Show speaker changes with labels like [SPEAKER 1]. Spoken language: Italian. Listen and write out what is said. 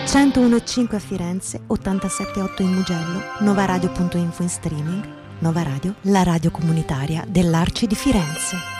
[SPEAKER 1] 101.5 a Firenze, 87.8 in Mugello, novaradio.info in streaming. Nova Radio, la radio comunitaria dell'Arci di Firenze.